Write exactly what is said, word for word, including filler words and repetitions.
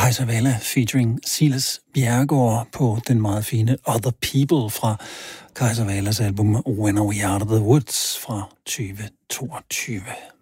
Kajsa featuring Silas Bjerregaard på den meget fine Other People fra Kajsa album When We Are The Woods fra tyve toogtyve.